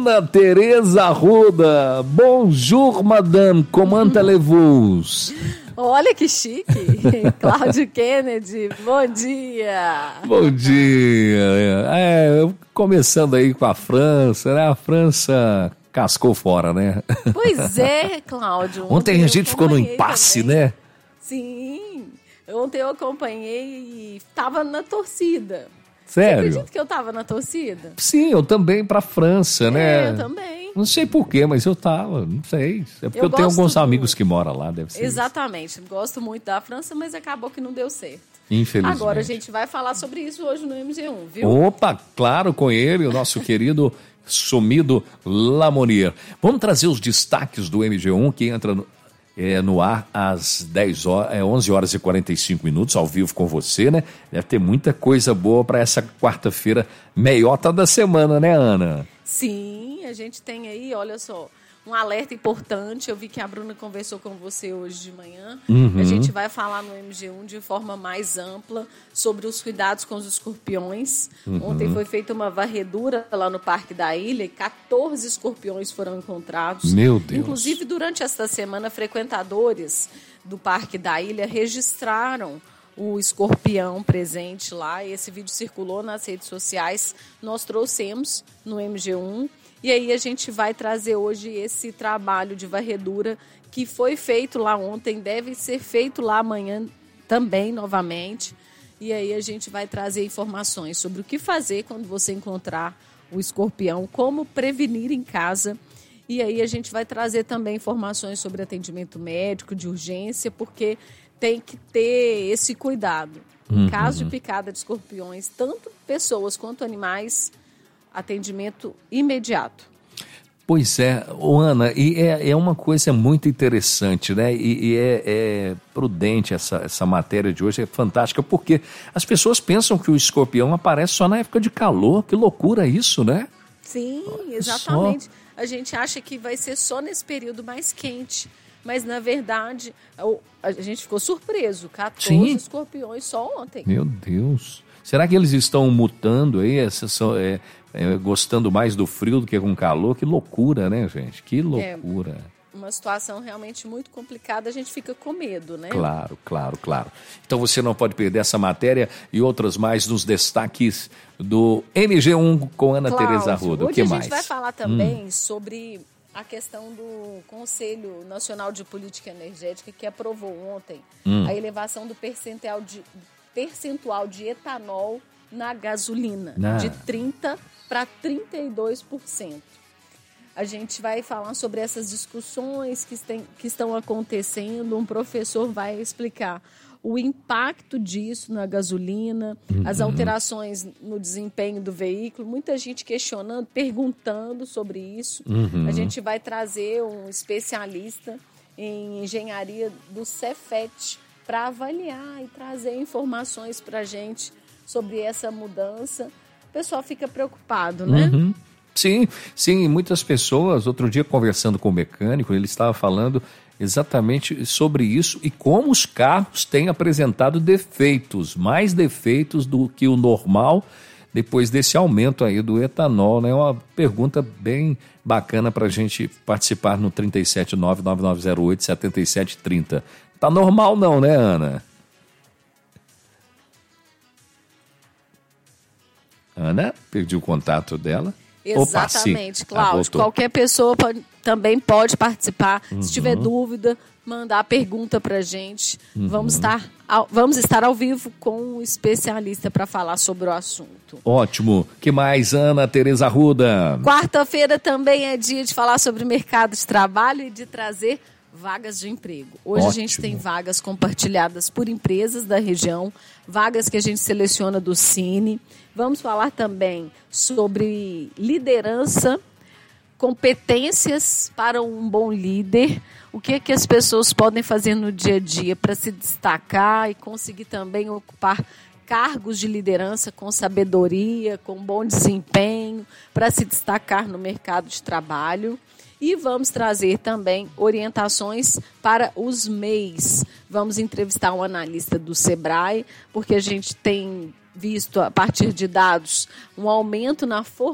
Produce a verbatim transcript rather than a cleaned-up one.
Ana Tereza Arruda. Bonjour, madame, comment allez-vous? Olha que chique. Cláudio Kennedy, bom dia. Bom dia. É, começando aí com a França, né? A França cascou fora, né? Pois é, Cláudio. Ontem, ontem a gente ficou no impasse, também, né? Sim. Ontem eu acompanhei e estava na torcida. Sério? Você acredita que eu estava na torcida? Sim, eu também para a França, né? É, eu também. Não sei porquê, mas eu tava, não sei. É porque eu, eu tenho alguns do... amigos que moram lá, deve ser. Exatamente. Isso. Gosto muito da França, mas acabou que não deu certo. Infelizmente. Agora a gente vai falar sobre isso hoje no M G um, viu? Opa, claro, com ele, o nosso querido sumido Lamonier. Vamos trazer os destaques do M G um que entra no, é, no ar às dez horas, é, onze horas e quarenta e cinco minutos, ao vivo com você, né? Deve ter muita coisa boa para essa quarta-feira, meiota da semana, né, Ana? Sim, a gente tem aí, olha só, um alerta importante. Eu vi que a Bruna conversou com você hoje de manhã. Uhum. A gente vai falar no M G um de forma mais ampla sobre os cuidados com os escorpiões. Uhum. Ontem foi feita uma varredura lá no Parque da Ilha e quatorze escorpiões foram encontrados. Meu Deus! Inclusive, durante esta semana, frequentadores do Parque da Ilha registraram o escorpião presente lá. Esse vídeo circulou nas redes sociais. Nós trouxemos no M G um. E aí a gente vai trazer hoje esse trabalho de varredura que foi feito lá ontem, deve ser feito lá amanhã também, novamente. E aí a gente vai trazer informações sobre o que fazer quando você encontrar o escorpião, como prevenir em casa. E aí a gente vai trazer também informações sobre atendimento médico de urgência, porque tem que ter esse cuidado. Em uhum. caso de picada de escorpiões, tanto pessoas quanto animais, atendimento imediato. Pois é, Ana, e é, é uma coisa muito interessante, né? E, e é, é prudente essa, essa matéria de hoje, é fantástica, porque as pessoas pensam que o escorpião aparece só na época de calor. Que loucura isso, né? Sim, exatamente. Só... A gente acha que vai ser só nesse período mais quente. Mas, na verdade, a gente ficou surpreso. quatorze Sim. escorpiões só ontem. Meu Deus. Será que eles estão mutando aí? É, é, gostando mais do frio do que com calor? Que loucura, né, gente? Que loucura. É uma situação realmente muito complicada. A gente fica com medo, né? Claro, claro, claro. Então você não pode perder essa matéria e outras mais nos destaques do M G um com Ana Cláudio, Tereza Arruda. O que hoje mais? A gente vai falar também hum. sobre a questão do Conselho Nacional de Política Energética, que aprovou ontem hum. a elevação do percentual de, percentual de etanol na gasolina, ah. de trinta por cento para trinta e dois por cento. A gente vai falar sobre essas discussões que, tem, que estão acontecendo. Um professor vai explicar o impacto disso na gasolina, uhum. as alterações no desempenho do veículo. Muita gente questionando, perguntando sobre isso. Uhum. A gente vai trazer um especialista em engenharia do Cefet para avaliar e trazer informações para a gente sobre essa mudança. O pessoal fica preocupado, né? Uhum. Sim, sim, muitas pessoas, outro dia conversando com o mecânico, ele estava falando exatamente sobre isso e como os carros têm apresentado defeitos, mais defeitos do que o normal depois desse aumento aí do etanol, né? Uma pergunta bem bacana para a gente participar no trinta e sete nove nove nove zero oito sete sete três zero. Tá normal não, né, Ana? Ana, perdi o contato dela. Exatamente, Opa, Cláudio. Ah, qualquer pessoa pode, também pode participar. Uhum. Se tiver dúvida, mandar a pergunta para a gente. Uhum. Vamos, estar ao, vamos estar ao vivo com um especialista para falar sobre o assunto. Ótimo. Que mais, Ana Tereza Arruda? Quarta-feira também é dia de falar sobre mercado de trabalho e de trazer vagas de emprego. Hoje Ótimo. A gente tem vagas compartilhadas por empresas da região, vagas que a gente seleciona do Cine. Vamos falar também sobre liderança, competências para um bom líder, o que é que as pessoas podem fazer no dia a dia para se destacar e conseguir também ocupar cargos de liderança com sabedoria, com bom desempenho, para se destacar no mercado de trabalho. E vamos trazer também orientações para os M E Is. Vamos entrevistar um analista do Sebrae, porque a gente tem visto, a partir de dados, um aumento na formação